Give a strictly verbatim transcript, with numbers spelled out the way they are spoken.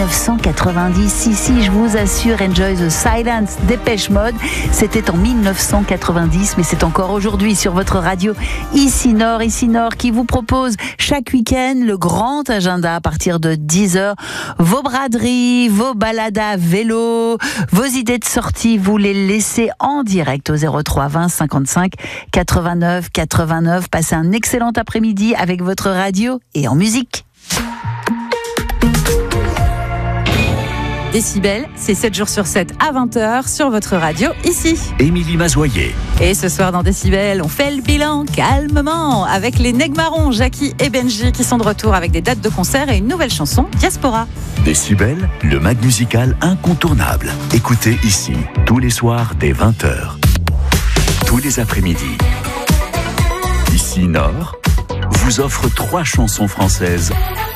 neuf cent quatre-vingt-dix. Si, si, je vous assure, Enjoy the Silence, Dépêche Mode. C'était en mille neuf cent quatre-vingt-dix, mais c'est encore aujourd'hui sur votre radio Ici Nord, Ici Nord, qui vous propose chaque week-end le grand agenda à partir de dix heures. Vos braderies, vos balades à vélo, vos idées de sortie, vous les laissez en direct au zéro trois vingt cinquante-cinq quatre-vingt-neuf quatre-vingt-neuf. Passez un excellent après-midi avec votre radio et en musique. Décibel, c'est sept jours sur sept à vingt heures sur votre radio ici. Émilie Mazoyer. Et ce soir dans Décibel, on fait le bilan calmement avec les Negmarons, Jackie et Benji qui sont de retour avec des dates de concert et une nouvelle chanson, Diaspora. Décibel, le mag musical incontournable. Écoutez ici, tous les soirs dès vingt heures. Tous les après-midi. Ici Nord vous offre trois chansons françaises